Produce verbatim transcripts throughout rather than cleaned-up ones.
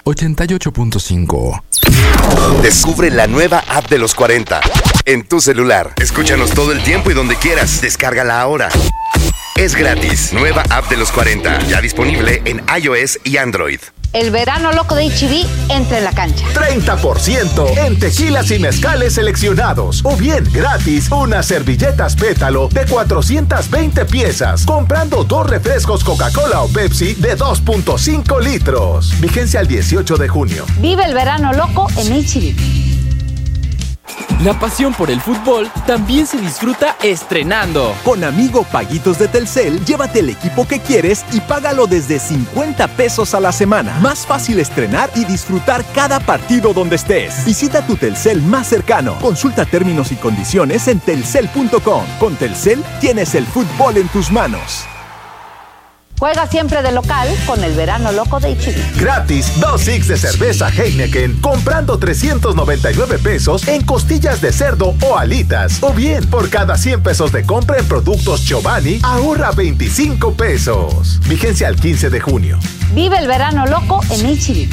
ochenta y ocho punto cinco. Descubre la nueva app de los cuarenta en tu celular. Escúchanos todo el tiempo y donde quieras. Descárgala ahora. Es gratis. Nueva app de los cuarenta. Ya disponible en iOS y Android. El verano loco de H E B entra en la cancha. treinta por ciento en tequilas y mezcales seleccionados. O bien, gratis, unas servilletas pétalo de cuatrocientas veinte piezas. Comprando dos refrescos Coca-Cola o Pepsi de dos punto cinco litros. Vigencia al dieciocho de junio. Vive el verano loco en H E B. La pasión por el fútbol también se disfruta estrenando. Con Amigo Paguitos de Telcel, llévate el equipo que quieres y págalo desde cincuenta pesos a la semana. Más fácil estrenar y disfrutar cada partido donde estés. Visita tu Telcel más cercano. Consulta términos y condiciones en telcel punto com. Con Telcel tienes el fútbol en tus manos. Juega siempre de local con el verano loco de H E B. Gratis, dos six de cerveza Heineken, comprando trescientos noventa y nueve pesos en costillas de cerdo o alitas. O bien, por cada cien pesos de compra en productos Giovanni, ahorra veinticinco pesos. Vigencia al quince de junio. Vive el verano loco en H E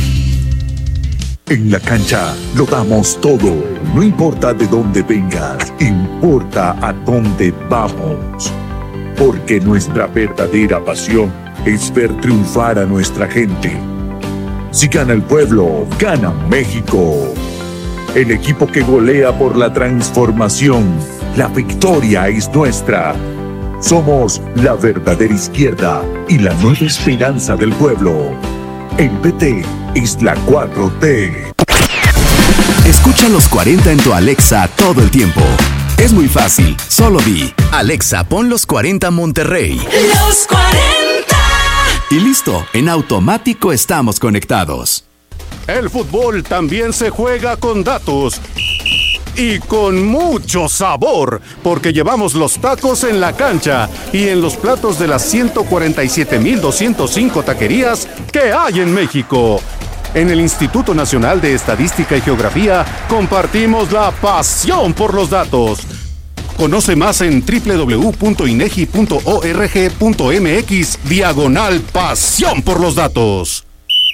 B. En la cancha lo damos todo. No importa de dónde vengas, importa a dónde vamos. Porque nuestra verdadera pasión es ver triunfar a nuestra gente. Si gana el pueblo, gana México. El equipo que golea por la transformación. La victoria es nuestra. Somos la verdadera izquierda y la nueva esperanza del pueblo. El P T es la cuatro T. Escucha los cuarenta en tu Alexa todo el tiempo. Es muy fácil, solo di, Alexa, pon los cuarenta Monterrey. Los cuarenta. Y listo, en automático estamos conectados. El fútbol también se juega con datos. Y con mucho sabor, porque llevamos los tacos en la cancha y en los platos de las ciento cuarenta y siete mil doscientos cinco taquerías que hay en México. En el Instituto Nacional de Estadística y Geografía compartimos la pasión por los datos. Conoce más en doble u doble u doble u punto inegi punto org punto mx diagonal pasión por los datos.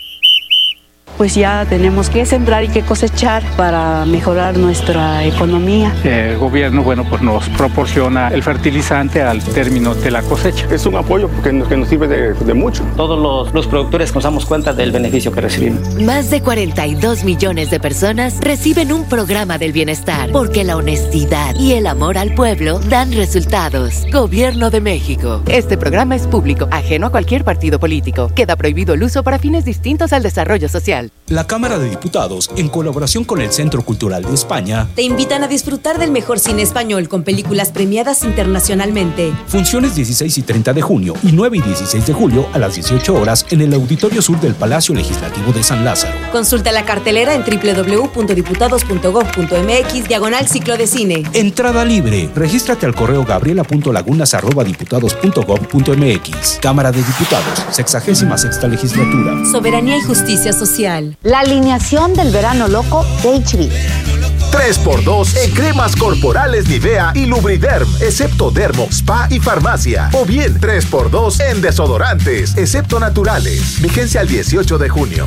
Pues ya tenemos que sembrar y que cosechar para mejorar nuestra economía. El gobierno, bueno, pues nos proporciona el fertilizante al término de la cosecha. Es un apoyo porque nos, que nos sirve de, de mucho. Todos los, los productores nos damos cuenta del beneficio que recibimos. Más de cuarenta y dos millones de personas reciben un programa del bienestar, porque la honestidad y el amor al pueblo dan resultados. Gobierno de México. Este programa es público, ajeno a cualquier partido político. Queda prohibido el uso para fines distintos al desarrollo social. La Cámara de Diputados, en colaboración con el Centro Cultural de España, te invitan a disfrutar del mejor cine español con películas premiadas internacionalmente. Funciones dieciséis y treinta de junio y nueve y dieciséis de julio a las dieciocho horas en el Auditorio Sur del Palacio Legislativo de San Lázaro. Consulta la cartelera en doble u doble u doble u punto diputados punto gob punto mx diagonal ciclo de cine. Entrada libre. Regístrate al correo gabriela punto lagunas arroba diputados punto gob punto mx. Cámara de Diputados, sexagésima sexta legislatura. Soberanía y justicia social. La alineación del verano loco de H E B. tres por dos en cremas corporales Nivea y Lubriderm, excepto Dermo, Spa y Farmacia. O bien tres por dos en desodorantes, excepto naturales. Vigencia al dieciocho de junio.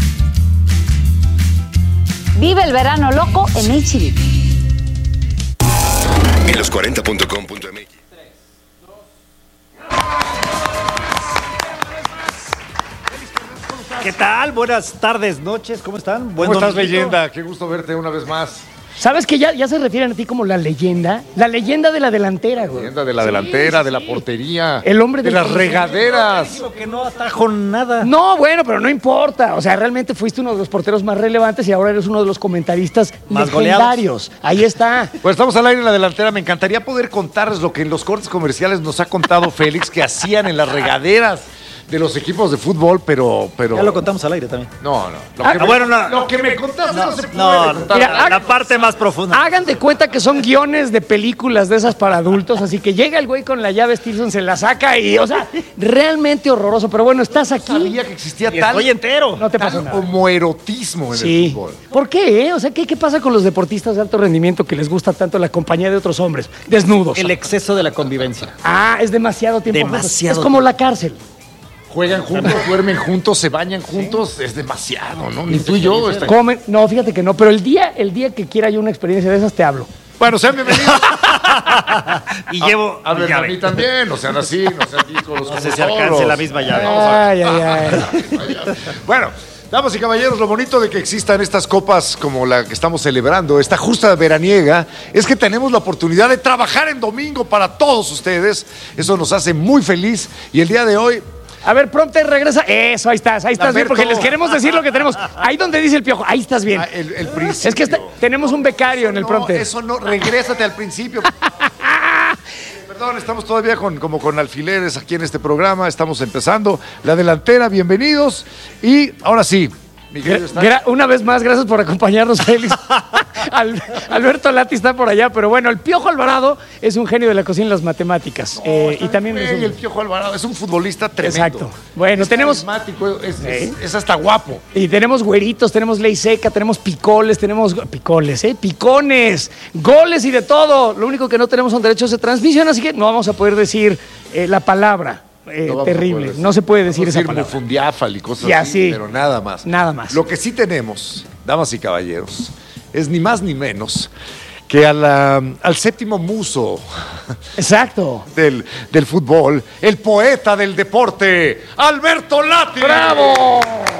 Vive el verano loco en H E B. En los cuarenta punto com punto mx. ¿Qué tal? Buenas tardes, noches, ¿cómo están? ¿Cómo estás, leyenda? Qué gusto verte una vez más. ¿Sabes que ya, ya se refieren a ti como la leyenda? La leyenda de la delantera, güey. Leyenda de la sí, delantera, sí. de la portería. El hombre de las regaderas. Digo que no atajo nada. No, bueno, pero no importa. O sea, realmente fuiste uno de los porteros más relevantes y ahora eres uno de los comentaristas más legendarios. Goleados. Ahí está. Pues estamos al aire en la delantera. Me encantaría poder contarles lo que en los cortes comerciales nos ha contado Félix que hacían en las regaderas de los equipos de fútbol, pero, pero... Ya lo contamos al aire también. No, no. Lo ah, que me, bueno, no. Lo que me contaste no, no se puede no, contar. Mira, la, la parte más profunda. Hagan de cuenta que son guiones de películas de esas para adultos, así que llega el güey con la llave Stilson, se la saca y, o sea, realmente horroroso. Pero bueno, estás aquí. No sabía que existía y tal... Estoy entero. No te pasa nada. Homoerotismo en sí. el fútbol. ¿Por qué, eh? O sea, ¿qué, ¿qué pasa con los deportistas de alto rendimiento que les gusta tanto la compañía de otros hombres? Desnudos. El exceso de la convivencia. Ah, es demasiado tiempo. Demasiado. Es como la cárcel. Juegan juntos, duermen juntos, se bañan juntos, ¿sí? Es demasiado, ¿no? Ni tú y yo. Está... Comen, no, fíjate que no, pero el día, el día que quiera yo una experiencia de esas te hablo. Bueno, sean bienvenidos. y llevo a, a ver, a mí también, no sean así, no sean dícolos. No sé si alcance la misma llave. Ay, ay, ay. Bueno, damas y caballeros, lo bonito de que existan estas copas como la que estamos celebrando, esta justa veraniega, es que tenemos la oportunidad de trabajar en domingo para todos ustedes. Eso nos hace muy feliz y el día de hoy... A ver, pronto regresa. Eso, ahí estás, ahí estás Lamberto. Bien, porque les queremos decir lo que tenemos. Ahí donde dice el Piojo, ahí estás bien. Ah, el, el principio. Es que está, tenemos un becario eso en el no, Pronter. Eso no, regrésate al principio. Perdón, estamos todavía con, como con alfileres aquí en este programa. Estamos empezando la delantera, bienvenidos. Y ahora sí, Miguel está... Gra- una vez más, gracias por acompañarnos, Félix. Al, Alberto Lati está por allá, pero bueno, el Piojo Alvarado es un genio de la cocina y las matemáticas. No, eh, y también es un... el Piojo Alvarado es un futbolista tremendo. Exacto. Bueno, es tenemos... Es, es, es, es hasta guapo. Y tenemos güeritos, tenemos ley seca, tenemos picoles, tenemos... Picoles, ¿eh? Picones, goles y de todo. Lo único que no tenemos son derechos de transmisión, así que no vamos a poder decir eh, la palabra. Eh, no terrible, no se puede decir esa palabra. Fundiáfal y cosas ya, así, sí. Pero nada más. Nada más. Lo que sí tenemos, damas y caballeros, es ni más ni menos que a la, al séptimo muso. Exacto. Del, del fútbol, el poeta del deporte, Alberto Lati. ¡Bravo!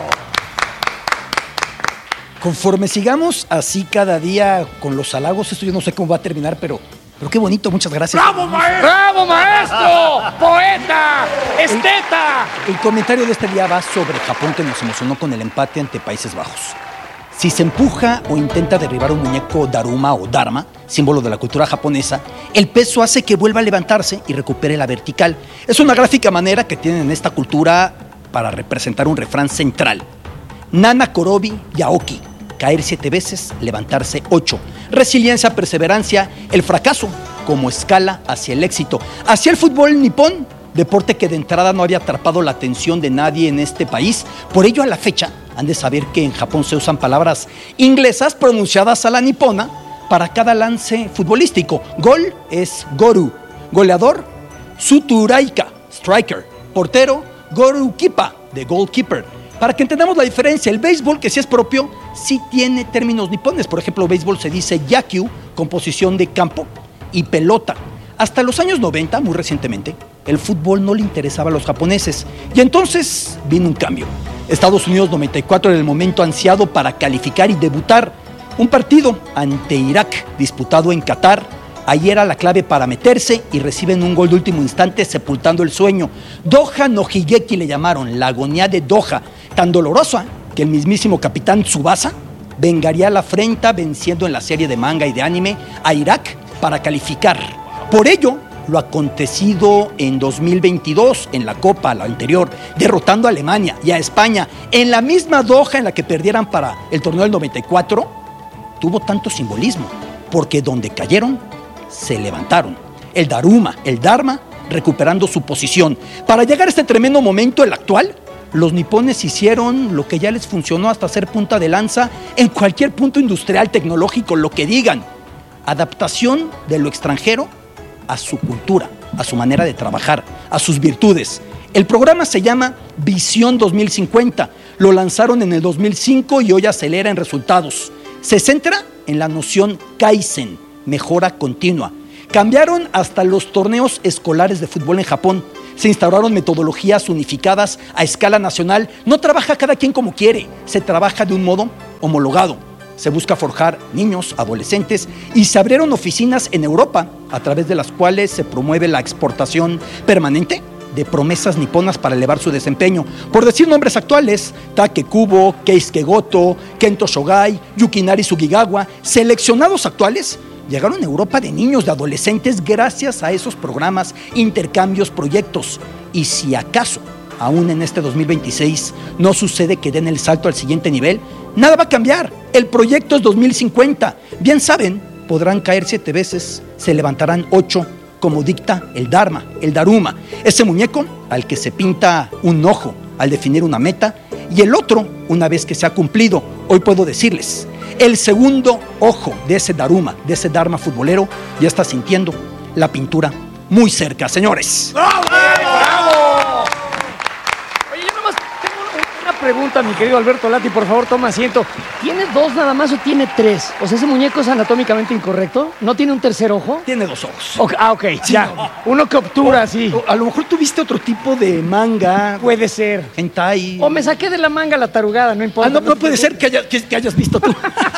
Conforme sigamos así cada día con los halagos, esto yo no sé cómo va a terminar, pero... Pero qué bonito, muchas gracias. ¡Bravo, maestro! ¡Bravo, maestro! ¡Poeta! ¡Esteta! El comentario de este día va sobre Japón, que nos emocionó con el empate ante Países Bajos. Si se empuja o intenta derribar un muñeco Daruma o Dharma, símbolo de la cultura japonesa, el peso hace que vuelva a levantarse y recupere la vertical. Es una gráfica manera que tienen en esta cultura para representar un refrán central. Nana Korobi Yaoki. Caer siete veces, levantarse ocho. Resiliencia, perseverancia, el fracaso como escala hacia el éxito. Hacia el fútbol nipón, deporte que de entrada no había atrapado la atención de nadie en este país. Por ello, a la fecha, han de saber que en Japón se usan palabras inglesas pronunciadas a la nipona para cada lance futbolístico. Gol es goru, goleador, suturaika, striker, portero, gorukipa, de goalkeeper. Para que entendamos la diferencia, el béisbol, que sí es propio, sí tiene términos nipones. Por ejemplo, béisbol se dice yakyu, composición de campo, y pelota. Hasta los años noventa, muy recientemente, el fútbol no le interesaba a los japoneses. Y entonces vino un cambio. Estados Unidos noventa y cuatro era el momento ansiado para calificar y debutar. Un partido ante Irak, disputado en Qatar. Ahí era la clave para meterse y reciben un gol de último instante sepultando el sueño. Doha no Higeki le llamaron, la agonía de Doha, tan dolorosa que el mismísimo capitán Tsubasa vengaría la afrenta venciendo en la serie de manga y de anime a Irak para calificar. Por ello, lo acontecido en dos mil veintidós en la Copa, la anterior, derrotando a Alemania y a España en la misma Doha en la que perdieran para el torneo del noventa y cuatro, tuvo tanto simbolismo, porque donde cayeron, se levantaron. El Daruma, el Dharma, recuperando su posición. Para llegar a este tremendo momento, el actual, los nipones hicieron lo que ya les funcionó hasta ser punta de lanza en cualquier punto industrial, tecnológico, lo que digan. Adaptación de lo extranjero a su cultura, a su manera de trabajar, a sus virtudes. El programa se llama Visión dos mil cincuenta. Lo lanzaron en el dos mil cinco y hoy acelera en resultados. Se centra en la noción Kaizen, mejora continua. Cambiaron hasta los torneos escolares de fútbol en Japón. Se instauraron metodologías unificadas a escala nacional. No trabaja cada quien como quiere, se trabaja de un modo homologado. Se busca forjar niños, adolescentes, y se abrieron oficinas en Europa, a través de las cuales se promueve la exportación permanente de promesas niponas para elevar su desempeño. Por decir nombres actuales, Take Kubo, Keisuke Goto, Kento Shogai, Yukinari Sugigawa, seleccionados actuales, llegaron a Europa de niños, de adolescentes, gracias a esos programas, intercambios, proyectos. Y si acaso, aún en este dos mil veintiséis, no sucede que den el salto al siguiente nivel, nada va a cambiar. El proyecto es dos mil cincuenta. Bien saben, podrán caer siete veces, se levantarán ocho, como dicta el Dharma, el Daruma, ese muñeco al que se pinta un ojo al definir una meta, y el otro una vez que se ha cumplido. Hoy puedo decirles, el segundo ojo de ese Daruma, de ese Dharma futbolero, ya está sintiendo la pintura muy cerca, señores. ¡Bravo! ¡Bravo! pregunta, mi querido Alberto Lati, por favor, toma asiento. ¿Tiene dos nada más o tiene tres? O sea, ¿ese muñeco es anatómicamente incorrecto? ¿No tiene un tercer ojo? Tiene dos ojos. Okay, ah, ok, sí, ya. No. Uno que obtura, sí. O, a lo mejor tuviste otro tipo de manga. Puede ser. Hentai. O me saqué de la manga la tarugada, no importa. Ah, no, no, no puede ser que, haya, que, que hayas visto tú.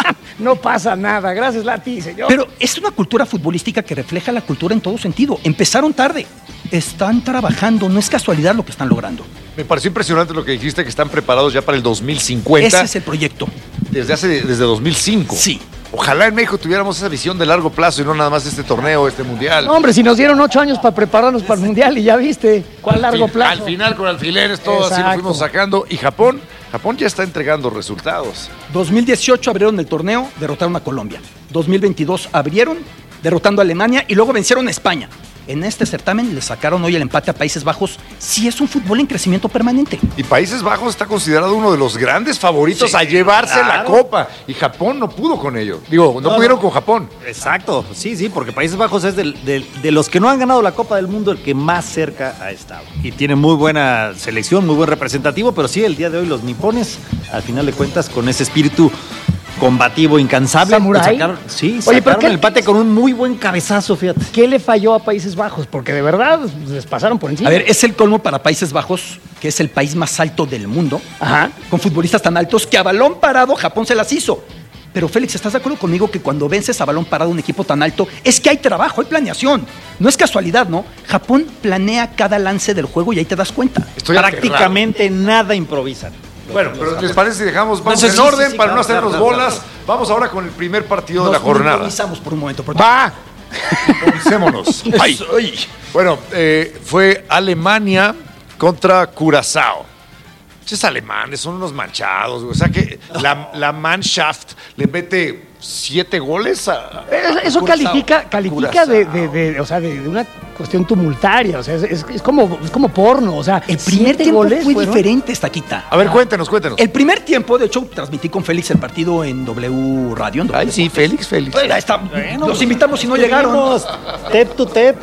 No pasa nada. Gracias, Lati, señor. Pero es una cultura futbolística que refleja la cultura en todo sentido. Empezaron tarde. Están trabajando, no es casualidad lo que están logrando. Me pareció impresionante lo que dijiste, que están preparados ya para el dos mil cincuenta. Ese es el proyecto. Desde hace, desde dos mil cinco. Sí. Ojalá en México tuviéramos esa visión de largo plazo y no nada más este torneo, este mundial. No, hombre, si nos dieron ocho años para prepararnos para el mundial y ya viste, ¿cuál largo plazo? Al final con alfileres, todo Exacto. así lo fuimos sacando. Y Japón, Japón ya está entregando resultados. dos mil dieciocho abrieron el torneo, derrotaron a Colombia. dos mil veintidós abrieron, derrotando a Alemania y luego vencieron a España. En este certamen le sacaron hoy el empate a Países Bajos. Sí es un fútbol en crecimiento permanente. Y Países Bajos está considerado uno de los grandes favoritos sí, a llevarse claro. la Copa. Y Japón no pudo con ello. Digo, no, no pudieron no. con Japón. Exacto, sí, sí, porque Países Bajos es de, de, de los que no han ganado la Copa del Mundo el que más cerca ha estado. Y tiene muy buena selección, muy buen representativo, pero sí, el día de hoy los nipones, al final de cuentas, con ese espíritu combativo, incansable. ¿Samurai? Sacaron, sí, Oye, sacaron el empate con un muy buen cabezazo, fíjate. ¿Qué le falló a Países Bajos? Porque de verdad les pasaron por encima. A ver, es el colmo para Países Bajos, que es el país más alto del mundo, Ajá. con futbolistas tan altos que a balón parado Japón se las hizo. Pero Félix, ¿estás de acuerdo conmigo que cuando vences a balón parado un equipo tan alto, es que hay trabajo, hay planeación? No es casualidad, ¿no? Japón planea cada lance del juego y ahí te das cuenta. Estoy Prácticamente aterrado. Nada improvisan. Bueno, pero ¿les parece si dejamos vamos no, en sí, orden sí, sí, para claro, no hacernos claro, bolas? Claro, claro. Vamos ahora con el primer partido Nos de la jornada. Improvisamos por un momento. Por ¡Va! Improvisémonos. Ay. Bueno, eh, fue Alemania contra Curazao. Esos alemanes son unos manchados. O sea que la, la Mannschaft le mete siete goles a. Eso, eso califica, califica de, de, de, o sea, de, de una cuestión tumultaria. O sea, es, es, es, como, es como porno. O sea, el primer tiempo goles fue fueron... diferente, Estaquita. A ver, cuéntenos, cuéntenos. El primer tiempo, de hecho, transmití con Félix el partido en W Radio. En w Ay, sí, Félix, Félix. Bueno, ahí está. Bueno, los invitamos si no llegaron. Tep to tep.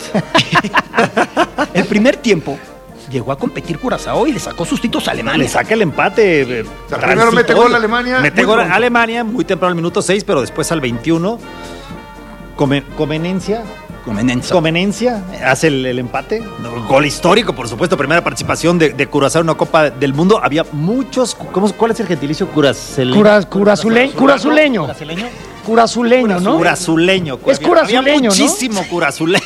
El primer tiempo llegó a competir Curazao y le sacó sustitos a Alemania. Le saca el empate. O sea, primero mete gol a Alemania. Mete gol a Alemania muy temprano al minuto seis, pero después al veintiuno. Come, Comenencia. Comenencia. Comenencia hace el, el empate. Gol histórico, por supuesto. Primera participación de, de Curazao en una Copa del Mundo. Había muchos. ¿cómo, ¿Cuál es el gentilicio? Curaceleño. Cura, curazuleño. Curazuleño. ¿Curazuleño? Curazuleño, ¿no? Curazuleño. Es curazuleño, ¿no? Muchísimo curazuleño.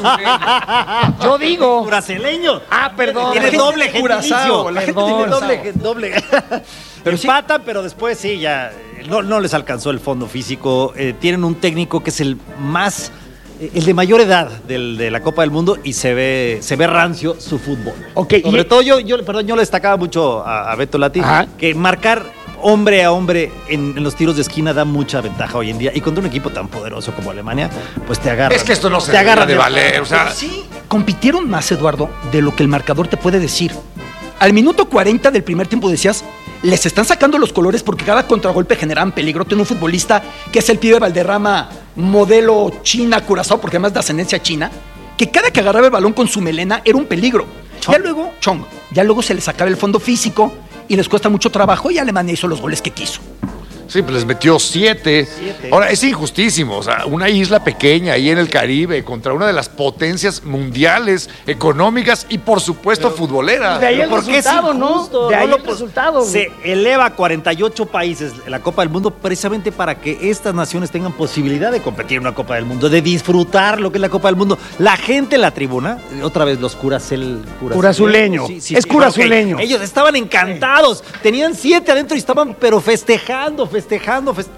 Yo digo. Curaceleño. Ah, perdón. Tiene doble gentilicio. La gente tiene doble, doble. Pero empatan, sí. pero después sí, ya no, no les alcanzó el fondo físico. Eh, tienen un técnico que es el más, eh, el de mayor edad del, de la Copa del Mundo y se ve, se ve rancio su fútbol. Okay, Sobre y... todo yo, yo, perdón, yo le destacaba mucho a, a Beto Lati Ajá. que marcar hombre a hombre en, en los tiros de esquina da mucha ventaja hoy en día. Y contra un equipo tan poderoso como Alemania, pues te agarra. Es que esto no se te agarra de valer. O sea, sí, compitieron más, Eduardo, de lo que el marcador te puede decir. Al minuto cuarenta del primer tiempo decías, les están sacando los colores porque cada contragolpe generaban peligro. Tiene un futbolista que es el pibe Valderrama, modelo China, Curazao, porque además de ascendencia china, que cada que agarraba el balón con su melena era un peligro. Chong. Ya luego, Chong, ya luego se les acaba el fondo físico y les cuesta mucho trabajo y Alemania hizo los goles que quiso. Sí, pues les metió siete. siete. Ahora, es injustísimo. O sea, una isla pequeña ahí en el Caribe contra una de las potencias mundiales, económicas y, por supuesto, pero, futboleras. De ahí el resultado, ¿no? De ahí no, el pues, resultado. Se eleva a cuarenta y ocho países la Copa del Mundo precisamente para que estas naciones tengan posibilidad de competir en una Copa del Mundo, de disfrutar lo que es la Copa del Mundo. La gente en la tribuna, otra vez los curacel, curazuleño. Sí, sí, es sí, curazuleño. Okay. Ellos estaban encantados. Tenían siete adentro y estaban, pero festejando, festejando. Festejando, fest...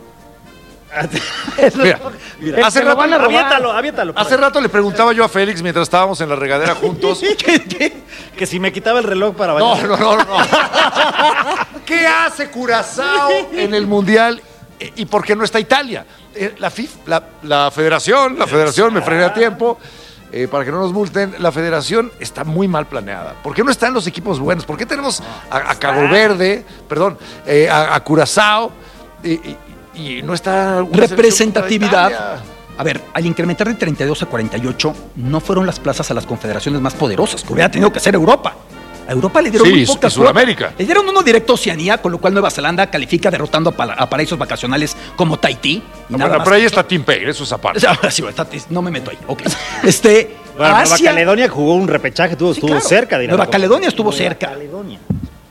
Mira, mira, hace rato, van a aviéntalo, aviéntalo. Hace rato le preguntaba yo a Félix mientras estábamos en la regadera juntos ¿Qué, qué? que si me quitaba el reloj para bailar. No, no, no, no. ¿Qué hace Curazao en el Mundial y por qué no está Italia? La F I F, la, la Federación, la Federación me frené a tiempo. Eh, para que no nos multen, la federación está muy mal planeada. ¿Por qué no están los equipos buenos? ¿Por qué tenemos a, a Cabo Verde, perdón, eh, a, a Curazao y, y, y no está una representatividad? A ver, al incrementar de treinta y dos a cuarenta y ocho, no fueron las plazas a las confederaciones más poderosas, que hubiera tenido que ser Europa. A Europa le dieron Sí, muy y pocas Sudamérica. cuotas. Le dieron uno directo a Oceanía, con lo cual Nueva Zelanda califica derrotando a, pa- a paraísos vacacionales como Tahití. Y No, nada pero, más. pero ahí está Tim Paine, eso es aparte. Sí, está- no me meto ahí. Ok. Este, Bueno, Nueva Asia- Caledonia jugó un repechaje, estuvo, Sí, estuvo claro. cerca de ir a Nueva la Copa. Caledonia estuvo Nueva cerca. Caledonia.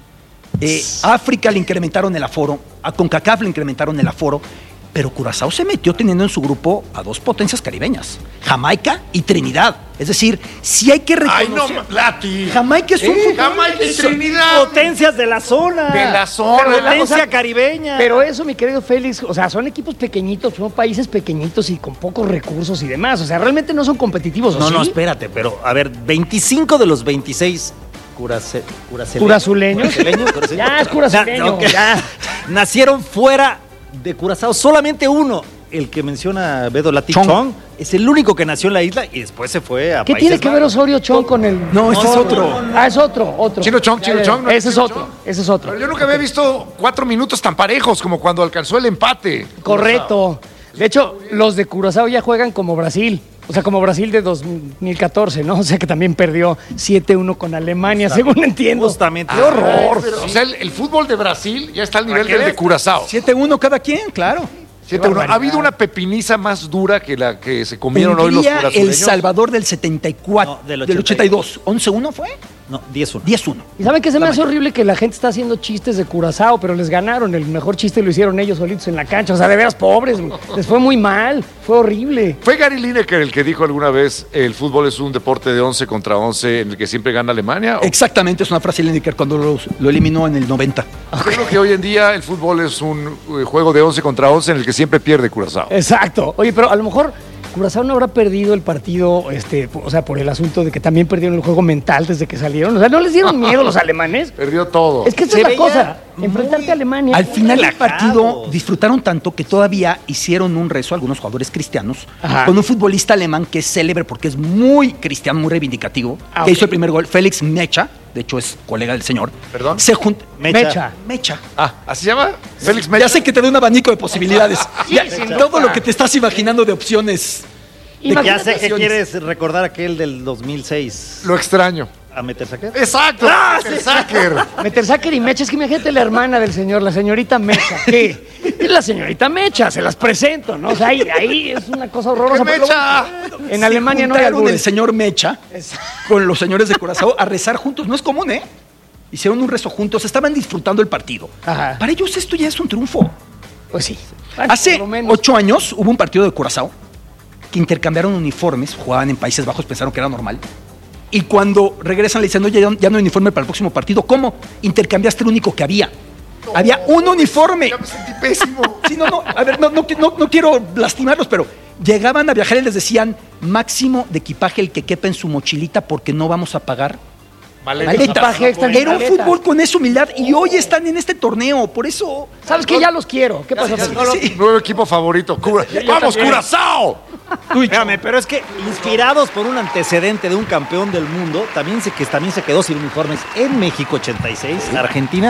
Eh, África le incrementaron el aforo, a CONCACAF le incrementaron el aforo, pero Curazao se metió teniendo en su grupo a dos potencias caribeñas, Jamaica y Trinidad. Es decir, sí hay que Ay, no, reconocer. Lati. Jamaica es un Eh, fútbol- Jamaica y Eso- Trinidad. Potencias de la zona. De la zona. Pero la Potencia cosa- caribeña. Pero eso, mi querido Félix, o sea, son equipos pequeñitos, son países pequeñitos y con pocos recursos y demás. O sea, realmente no son competitivos, ¿o No, sí? no, espérate, pero a ver, veinticinco de los veintiséis curace, curaceleños. ¿Curazuleños? Curaceleños, curazuleños. Ya, es curazuleño, Na- ok. ya. Nacieron fuera de Curazao, solamente uno, el que menciona Bedo Lati Chong. Chong, es el único que nació en la isla y después se fue a ¿Qué Países tiene que ver Bajos. Osorio Chong con el...? No, ese es otro. Ah, es otro, otro. Chino Chong, Chino Ya, ya, Chong, ¿no? Ese es Chino otro, Chong. ese es otro. Pero yo nunca había visto cuatro minutos tan parejos como cuando alcanzó el empate. Correcto. De hecho, los de Curazao ya juegan como Brasil. O sea, como Brasil de dos mil catorce, ¿no? O sea, que también perdió siete uno con Alemania, según entiendo. Justamente. ¡Qué horror! Pero, o sea, el, el fútbol de Brasil ya está al nivel ¿Para qué del de ves? Curazao. siete uno cada quien, claro. siete uno. barbaridad. ¿Ha habido una pepiniza más dura que la que se comieron hoy los Hungría, curazuleños? El Salvador del setenta y cuatro, No, del del ochenta y dos. ¿once uno fue? No, diez uno. diez uno. ¿Y saben qué se me La hace mayor. horrible? Que la gente está haciendo chistes de Curazao, pero les ganaron. El mejor chiste lo hicieron ellos solitos en la cancha. O sea, de veras pobres. güey. Les fue muy mal. Fue horrible. Fue Gary Lineker el que dijo alguna vez el fútbol es un deporte de once contra once en el que siempre gana Alemania. ¿O Exactamente, es una frase de Lineker cuando lo, lo eliminó en el noventa. Yo creo que hoy en día el fútbol es un eh, juego de once contra once en el que siempre pierde Curazao. Exacto. Oye, pero a lo mejor Curazao no habrá perdido el partido, este, o sea, por el asunto de que también perdieron el juego mental desde que salieron. O sea, ¿no les dieron miedo los alemanes? Perdió todo. Es que esta Se es la veía cosa. Enfrentarte a Alemania. Al final del relajados. partido disfrutaron tanto que todavía hicieron un rezo algunos jugadores cristianos Ajá. con un futbolista alemán que es célebre porque es muy cristiano, muy reivindicativo, Ah, que ok. hizo el primer gol, Félix Mecha, de hecho es colega del señor. ¿Perdón? Se junta Mecha. Mecha. Mecha. Ah, ¿así se llama? Félix Mecha. Ya sé que te da un abanico de posibilidades. Sí, Ya, sin todo duda. lo que te estás imaginando de opciones. de Ya sé que combinaciones. quieres recordar aquel del dos mil seis. Lo extraño. A meterse acá. Exacto. ¡Ah, el Sacker. Metersáquer y Mecha, es que imagínate la hermana del señor, la señorita Mecha. ¿Qué? Es la señorita Mecha, se las presento, ¿no? O sea, ahí, ahí es una cosa horrorosa. ¿Qué pero Mecha? luego, En Se Alemania no hay juntaron el albures. señor Mecha con los señores de Curazao a rezar juntos. No es común, ¿eh? Hicieron un rezo juntos, estaban disfrutando el partido. Ajá. Para ellos esto ya es un triunfo. Pues sí. Bueno, Hace por lo menos. ocho años hubo un partido de Curazao que intercambiaron uniformes, jugaban en Países Bajos, pensaron que era normal. Y cuando regresan le dicen, oye, ya no- ya no hay uniforme para el próximo partido. ¿Cómo? Intercambiaste el único que había. Había un uniforme. Ya me sentí pésimo. Sí, no, no, a ver, no, no, no, no quiero lastimarlos, pero llegaban a viajar y les decían, máximo de equipaje el que quepa en su mochilita porque no vamos a pagar Maletas. maletas. Equipaje extra en Era un maletas. fútbol con esa humildad y hoy están en este torneo, por eso... ¿Sabes qué? Ya los quiero. ¿Qué pasó? Ya, Félix? sí. Nuevo equipo favorito. Cura- ¡Vamos, también. Curazao! Espérame, pero es que inspirados por un antecedente de un campeón del mundo, también se, que también se quedó sin uniformes en México ochenta y seis, Argentina,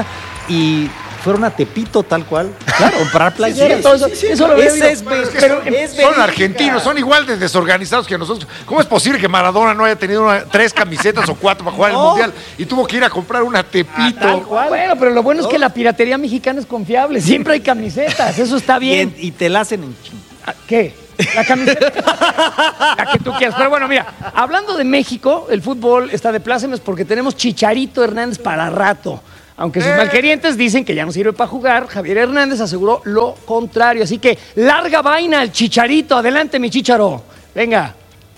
y fueron a Tepito tal cual, a comprar playeras. Sí, todo eso- eso lo había Ese oído. es, Pero es que pero son, es son verídica. argentinos, son igual de desorganizados que nosotros. ¿Cómo es posible que Maradona no haya tenido una- tres camisetas o cuatro para jugar el No. Mundial y tuvo que ir a comprar una Tepito? Tal cual. Bueno, pero lo bueno es que la piratería mexicana es confiable. Siempre hay camisetas. Eso está Y, bien. en- y te la hacen en ching. Ah, ¿Qué? La camiseta. La que tú quieras. Pero bueno, mira, hablando de México, el fútbol está de plácemes porque tenemos Chicharito Hernández para rato. Aunque sus Eh. malquerientes dicen que ya no sirve para jugar, Javier Hernández aseguró lo contrario. Así que larga vaina el Chicharito. Adelante, mi Chicharo. Venga.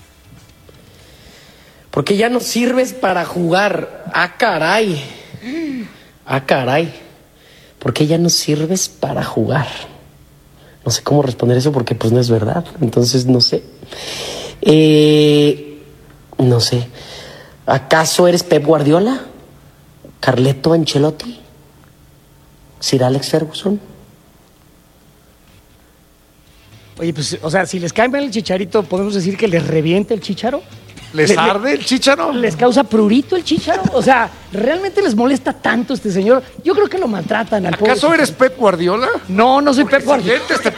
Porque ya no sirves para jugar. Ah, caray. Ah, caray. ¿Por qué ya no sirves para jugar? No sé cómo responder eso porque pues no es verdad. Entonces no sé. Eh, no sé. ¿Acaso eres Pep Guardiola? ¿Carleto Ancelotti? ¿Sir Alex Ferguson? Oye, pues, o sea, si les cae mal el Chicharito, ¿podemos decir que les reviente el Chicharo? ¿Les Le- le- arde el Chícharo? ¿Les causa prurito el Chicharo? O sea, ¿realmente les molesta tanto este señor? Yo creo que lo maltratan al pobre ¿Acaso eres Chicharito. Pep Guardiola? No, no soy Pep Porque Guardiola. si lentes te pareces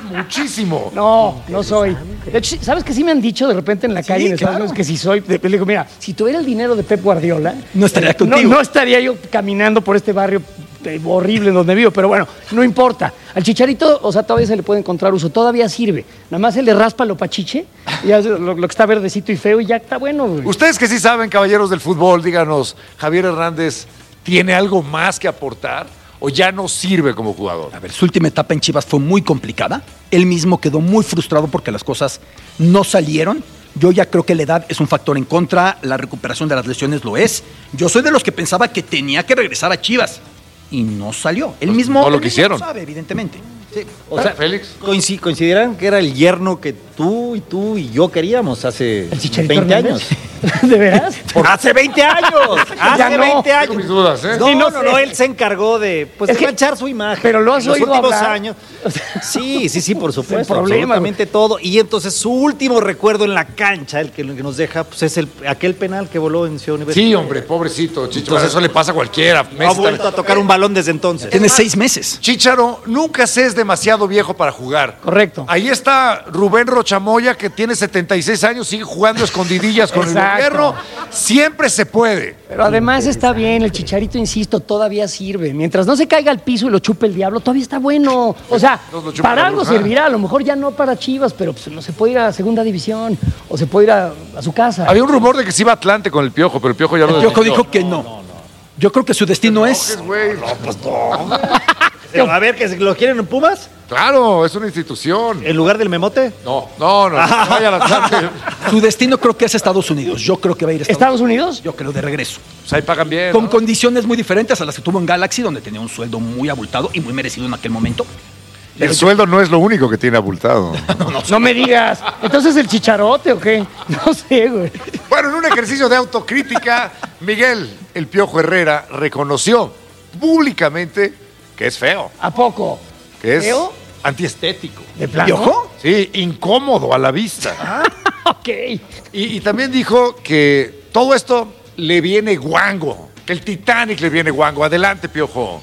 muchísimo. No, no soy. De hecho, ¿sabes qué sí me han dicho de repente en la calle en Estados Unidos? Que si soy, de- le digo, mira, si tuviera el dinero de Pep Guardiola, No estaría no, contigo. no estaría yo caminando por este barrio eh, horrible en donde vivo, pero bueno, no importa. Al Chicharito, o sea, todavía se le puede encontrar uso, todavía sirve. Nada más se le raspa lo pachiche, y ya lo, lo que está verdecito y feo y ya está bueno, güey. Ustedes que sí saben, caballeros del fútbol, díganos, ¿Javier Hernández tiene algo más que aportar o ya no sirve como jugador? A ver, su última etapa en Chivas fue muy complicada. Él mismo quedó muy frustrado porque las cosas no salieron. Yo ya creo que la edad es un factor en contra, la recuperación de las lesiones lo es. Yo soy de los que pensaba que tenía que regresar a Chivas y no salió. Él Pues mismo no lo él mismo quisieron. sabe, evidentemente. Sí. O sea, Félix. coinci- consideran que era el yerno que tú y tú y yo queríamos hace veinte años. ¿De veras? Por- hace veinte años. Hace Ya no. veinte años. Tengo mis dudas, ¿eh? No, Sí, no no, sé. no, él se encargó de pues, Es de que- manchar su imagen. pero lo has en los oído últimos hablar. años. Sí, sí, sí, por supuesto. problema, absolutamente todo. Y entonces su último recuerdo en la cancha, el que, el que nos deja, pues es el, aquel penal que voló en Ciudad Universitaria. Sí, hombre, pobrecito, Chicharo. Entonces- Eso le pasa a cualquiera. No ha vuelto a tocar un balón desde entonces. Tiene seis meses. Chicharo, nunca se es demasiado viejo para jugar. Correcto. Ahí está Rubén Rochamoya, que tiene setenta y seis años, sigue jugando escondidillas con Exacto. el gobierno. Siempre se puede. Pero además está bien, el Chicharito, insisto, todavía sirve. Mientras no se caiga al piso y lo chupe el diablo, todavía está bueno. O sea, No lo chupa para la algo bruja. servirá, a lo mejor ya no para Chivas, pero pues, no se puede ir a segunda división o se puede ir a, a su casa. Había un rumor de que se iba a Atlante con el Piojo, pero el Piojo ya lo El Piojo desmintió. dijo que no. Yo creo que su destino es... Güey, no, pues no. Pero, a ver, ¿que lo quieren en Pumas? Claro, es una institución. ¿En lugar del memote? No, no, no. no vaya al Atlante. Su destino creo que es Estados Unidos. Yo creo que va a ir a Estados, ¿Estados Unidos? Yo creo de regreso. Pues ahí pagan bien. Con ¿no? condiciones muy diferentes a las que tuvo en Galaxy, donde tenía un sueldo muy abultado y muy merecido en aquel momento. Y el sueldo no es lo único que tiene abultado. No me digas. ¿Entonces el Chicharote o qué? No sé, güey. Bueno, en un ejercicio de autocrítica, Miguel El Piojo Herrera reconoció públicamente que es feo, ¿A poco? que es ¿Feo? antiestético. ¿De plano? ¿Piojo? Sí, incómodo a la vista. Ok. Y, y también dijo que todo esto le viene guango, que el Titanic le viene guango. Adelante, Piojo.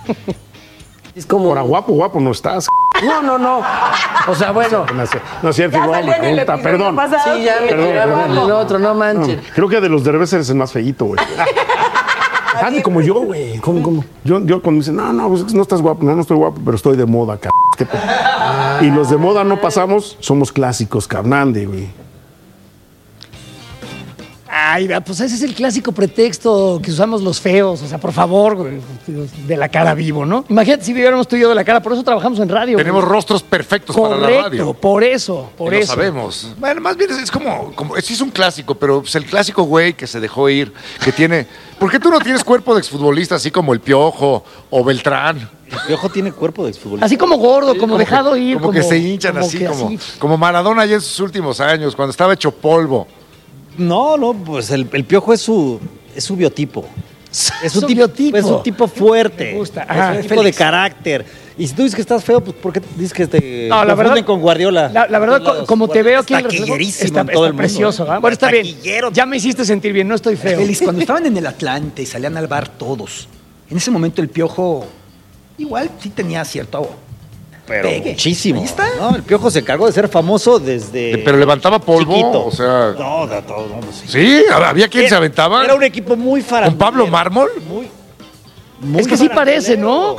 Es como. Ahora, guapo, guapo no estás. No, no, no. O sea, bueno. No es no es cierto, Ya igual salió me en el pregunta, episodio perdón. pasado. Sí, ya me Perdón, tiraron perdón. el otro, no manches. No, creo que de los Derbez eres el más feíto, güey. Nadie como yo, güey. ¿Cómo, cómo? Yo, yo cuando me dicen, no, no, pues no estás guapo. No, no estoy guapo, pero estoy de moda, cabrón. ¿Qué pe- Y los de moda no pasamos, somos clásicos, carnande, güey. Ay, vea, pues ese es el clásico pretexto que usamos los feos. O sea, por favor, güey, de la cara vivo, ¿no? Imagínate si viviéramos tú y yo de la cara. Por eso trabajamos en radio. Tenemos güey. rostros perfectos para la Correcto, radio. por eso, por Y eso. Lo sabemos. Bueno, más bien es, es como, como, sí es un clásico, pero es el clásico güey que se dejó ir, que tiene... ¿Por qué tú no tienes cuerpo de exfutbolista así como el Piojo o Beltrán? El Piojo tiene cuerpo de exfutbolista. Así como gordo, como que- dejado ir. Como, que se hinchan como así, que como, como Maradona ya en sus últimos años, cuando estaba hecho polvo. No, no, pues el, el Piojo es su, es su biotipo. Es Su un tipo, biotipo. es un tipo fuerte. Me gusta. Es Ajá, un tipo Félix. de carácter. Y si tú dices que estás feo, pues ¿por qué dices que te No, la confunden verdad- con Guardiola? La, la verdad, Por todos lados. como te veo aquí en el Taquillerísimo está, en todo está el mundo. precioso, ¿eh? ¿verdad? Bueno, está bien. Taquillero. Ya me hiciste sentir bien, no estoy feo. Félix, cuando estaban en el Atlante y salían al bar todos, en ese momento el Piojo igual sí tenía cierto Pero pegue. muchísimo. Ahí está. No, el Piojo se cargó de ser famoso desde Pero levantaba polvo, chiquito. o sea... No, no, todo, no, no, sí. Sí, había quien Era- se aventaba. Era un equipo muy ¿Con farandulero. Pablo Mármol? Muy, muy Es que sí parece, ¿no?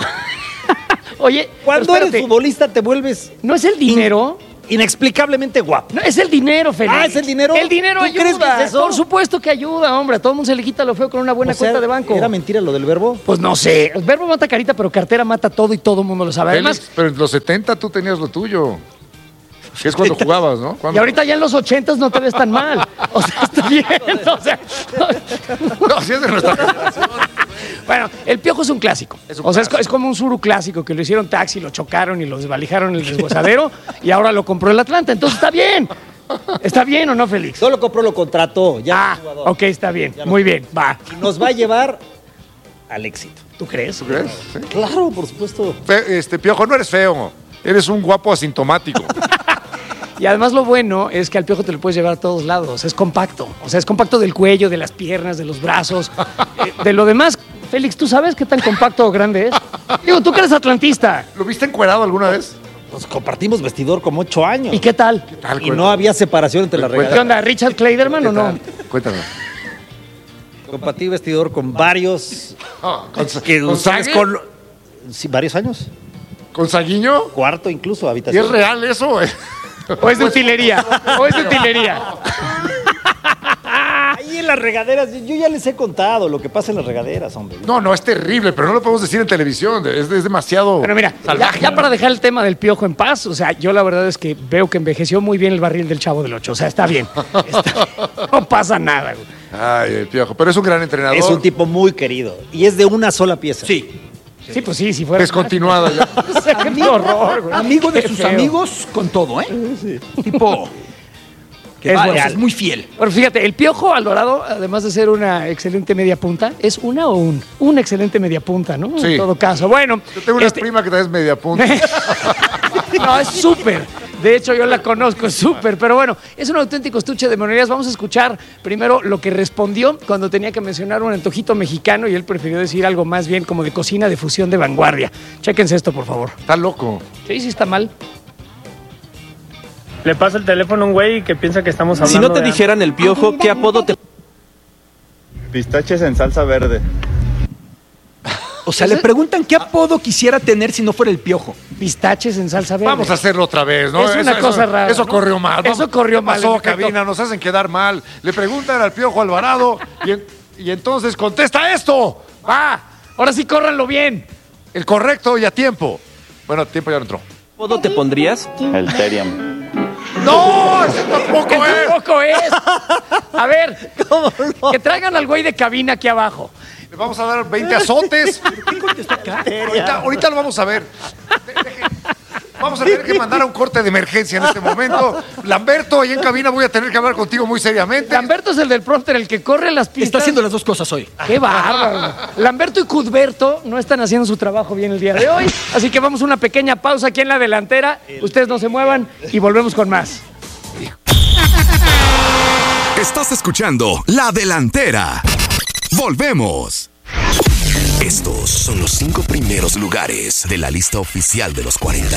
Oye, Cuando pero eres espérate, futbolista te vuelves ¿no es el dinero? inexplicablemente guapo. No, es el dinero, Félix. Ah, ¿es el dinero? El dinero ¿Tú ayuda. crees que es eso? Por supuesto que ayuda, hombre. A todo el mundo se le quita lo feo con una buena O sea, cuenta de banco. ¿Era mentira lo del verbo? Pues no sé. El verbo mata carita, pero cartera mata todo y todo el mundo lo sabe. Además, Félix, pero en los setenta tú tenías lo tuyo. Que es cuando jugabas, ¿no? y Cuando- ahorita ya en los ochentas no te ves tan mal. O sea, está bien. O sea, No, sí es de nuestra generación. bueno, el Piojo es un clásico. Es un o sea, es co- clásico. es, como un suru clásico que lo hicieron taxi, lo chocaron y lo desvalijaron en el desguazadero y ahora lo compró el Atlanta. Entonces está bien. ¿Está bien o no, Félix? Solo compró, lo contrató. Ya Ah, es jugador. ok, está bien. Ya no- Muy bien, va. Y nos va a llevar al éxito. ¿Tú crees? ¿Tú crees? Sí. Claro, por supuesto. Fe- Este, Piojo, no eres feo. Eres un guapo asintomático. Y además lo bueno es que al Piojo te lo puedes llevar a todos lados. Es compacto. O sea, es compacto del cuello, de las piernas, de los brazos. Eh, de lo demás, Félix, ¿tú sabes qué tan compacto o grande es? Digo, tú que eres atlantista. ¿Lo viste encuerado alguna vez? Nos compartimos vestidor como ocho años. ¿Y qué tal? ¿Qué tal, Y cuéntame? no había separación entre las ¿Qué regaderas. onda, Richard Kleiderman o no? Cuéntame. Compartí vestidor con varios. ¿Con, que con ustedes Sague? con- sí, varios años. ¿Con Saguiño? Cuarto incluso, ¿Y habitación. es real eso, güey? ¿O es de utilería? ¿O es de utilería? Ahí en las regaderas, yo ya les he contado lo que pasa en las regaderas, hombre. No, no, es terrible, pero no lo podemos decir en televisión. Es, es demasiado Pero mira, ya, salvaje. ya para dejar el tema del Piojo en paz, o sea, yo la verdad es que veo que envejeció muy bien el barril del Chavo del Ocho. O sea, está bien. Está- no pasa nada, güey. Ay, el Piojo. Pero es un gran entrenador. Es un tipo muy querido. Y es de una sola pieza. Sí. Sí, pues sí, si fuera. Descontinuada ya. O sea, qué horror, güey. Amigo de Qué sus feo. amigos con todo, ¿eh? Tipo. Que Es vaya, leal. es muy fiel. Bueno, fíjate, el Piojo Alvarado, además de ser una excelente media punta, es una o un, una excelente media punta, ¿no? Sí. En todo caso. Bueno, Yo tengo una este- prima que también es media punta. no, es súper. De hecho, yo la conozco, es súper. Pero bueno, es un auténtico estuche de monerías. Vamos a escuchar primero lo que respondió cuando tenía que mencionar un antojito mexicano y él prefirió decir algo más bien como de cocina de fusión de vanguardia. Chéquense esto, por favor. Está loco. Sí, sí, está mal. Le pasa el teléfono a un güey que piensa que estamos hablando Si no te de- dijeran el Piojo, ¿qué apodo te...? Pistaches en salsa verde. O sea, le preguntan qué apodo quisiera tener si no fuera el Piojo. Pistaches en salsa verde. Vamos a hacerlo otra vez, ¿no? Es una Eso- cosa eso- rara, Eso ¿no? corrió mal. Eso Vamos, corrió ¿qué mal, pasó, en efecto. cabina? Nos hacen quedar mal. Le preguntan al Piojo Alvarado y, en- y entonces contesta esto. ¡Va! Ahora sí, córranlo bien. El correcto y a tiempo. Bueno, tiempo ya no entró. ¿Qué apodo te pondrías? El Teriam. ¡No! ¡Ese tampoco ¡Ese es! tampoco es! A ver, que traigan al güey de cabina aquí abajo. Le vamos a dar veinte azotes. ahorita, ahorita lo vamos a ver. De- deje- Vamos a tener que mandar a un corte de emergencia en este momento. Lamberto, ahí en cabina voy a tener que hablar contigo muy seriamente. Lamberto es el del prompter, el que corre las pistas. Está haciendo las dos cosas hoy. ¡Qué bárbaro! Lamberto y Cudberto no están haciendo su trabajo bien el día de hoy, así que vamos a una pequeña pausa aquí en la delantera. Ustedes no se muevan y volvemos con más. Estás escuchando La Delantera. Volvemos. Estos son los cinco primeros lugares de la lista oficial de los cuarenta.